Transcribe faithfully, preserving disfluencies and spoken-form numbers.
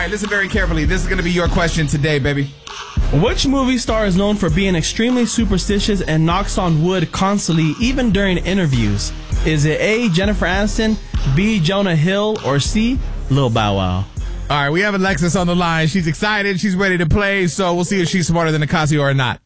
right, listen very carefully. This is going to be your question today, baby. Which movie star is known for being extremely superstitious and knocks on wood constantly, even during interviews? Is it A, Jennifer Aniston, B, Jonah Hill, or C, Lil Bow Wow? All right, we have Alexis on the line. She's excited. She's ready to play, so we'll see if she's smarter than Ocasio or not.